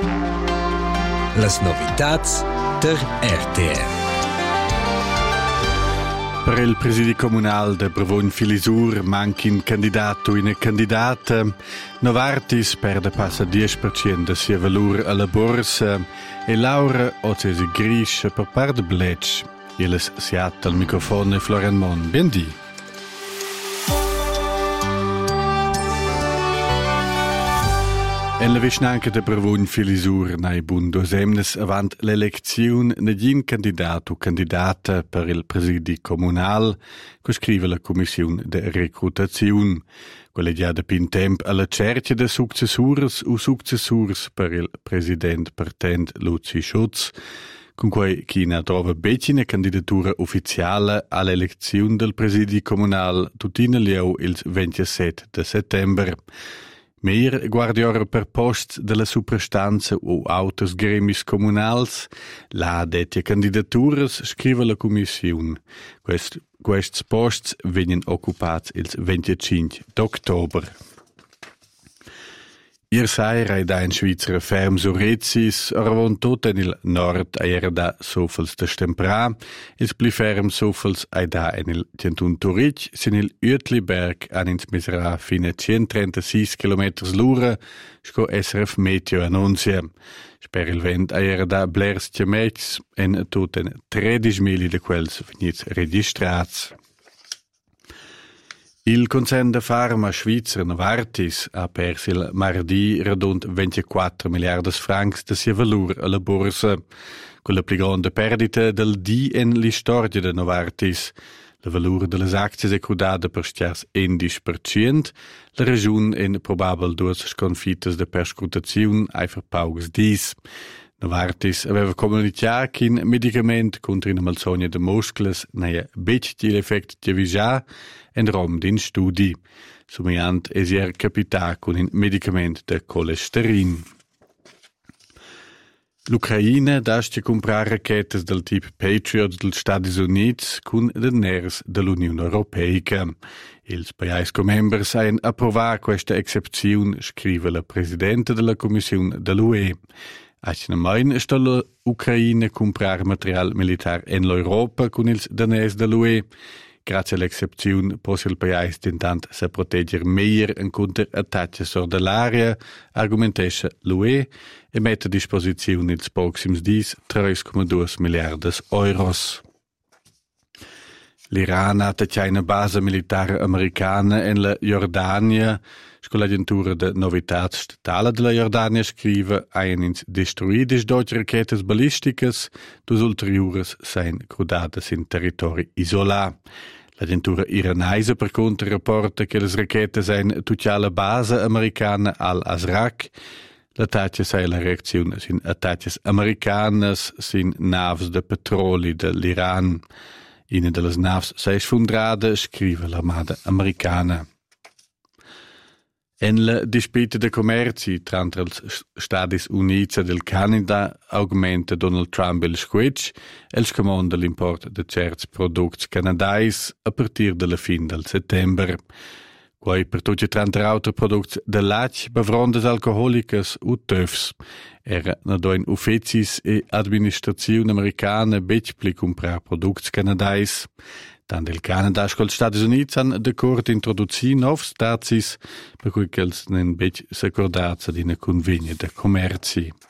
Las novitats der RTR. Per il presidi comunal de Bravogn Filisur manchin candidato in candidata. Novartis perde passa 10% de sia valur alla borsa e Laura Ocesi Grisch per part de Bletch. Illes siat al microfono Florian Mon. Bendi. En la vicinanca de Bravogn Filisur nai bun dos emnes avant l'eleziun negin candidat o candidata per il presidi comunal, co scrive la commissiun de recrutaziun. Quella già da pin temp alla cerchia de successurs o successurs per il president partent Luzi Schutz, con quei china trova becina candidatura ufficiale all'eleziun del presidi comunal tutina lieu il 27 de settember. Mehr guardiora per posts della suprastanza o autos gremis comunals, la detia candidaturas, scrive la commissiun. Quests posts venien occupats il 25 d'october. Ier ai da in Schweizer ferm Surezis, oravon tot en il nord era da sofels de Stempra, ils pli ferm sofels ai da en il Tientun Turic, sin il Uetliberg an ins misera fine 136 km l'ura, sco SRF Meteo annunzia. Sper il vent era da blers tiamets en tot en 13.000 de quels finits registrats. Il concern de farma svizzer Novartis ha perso il mardi radont 24 miliardas francs de sia valur alla borsa, con la pli grande perdita del di en l'istoria de Novartis. La valur de las acties è crudada per stiars 11%, la ragiun en probabel duas sconfitas de perscrutaziun ai verpaugs dis. Novartis aveva comunicato che in medicament contro una malsogna de muscles naia becchi l'effect di visà en rom din studi. Sumiant esier capita con un medicament de colesterin. L'Ucraina dasce comprar rachetes del tipo Patriot dels Stati Units con deners dell'Unione Europea. Ils pajais co-members han approvato questa excepzione, scrive la presidente della Commissione dell'UE. Aicinamain sta l'Ucraina comprar material militar en l'Europa con ils danès dell'UE. Grazie all'excepzione possa il paese intant se protegger meglio contro attacchi sur dell'area, argumentesce l'UE e mette a disposizione ils proxims dis 3,2 miliardas euros. L'Iran ha attaccato una base militare americana in la Jordania. L'agenzia de novitats statale della Jordania scrive ein destruides deutsche rachetes ballisticas, dus ulteriores sein crudades in territori isolà. L'agenzia iranaise per conto rapporta che le rachetes ein tutte base americana al-Azraq. L'attacco sei la reazione sin attacchi americanas sin naves de petroli dell'Iran. Una delle naves sei sfondrade, scrive l'armata americana. En la dispute de commerci tra els Stati Units e del Canada augmenta Donald Trump il squetch e il scomanda l'import de certs products canadais a partir de la fin del settember. Quai per tutti 30 altri products de lac, bevrondes alcoholicas u töfs. Era nadoin ufficis e administrazione americana becpli comprar products canadais. Tant il Canada scol Stati Units han d'accordo introduzi novs stazis per cui che els nen bec s'accordazza di una convegna de commerci.